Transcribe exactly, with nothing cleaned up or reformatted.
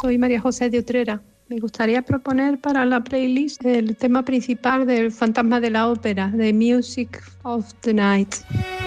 soy María José de Utrera. Me gustaría proponer para la playlist el tema principal del Fantasma de la Ópera, The Music of the Night.